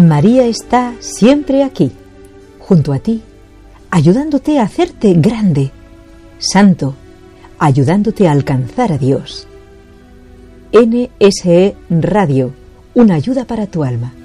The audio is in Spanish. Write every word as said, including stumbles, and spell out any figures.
María está siempre aquí, junto a ti, ayudándote a hacerte grande, santo, ayudándote a alcanzar a Dios. N S E Radio, una ayuda para tu alma.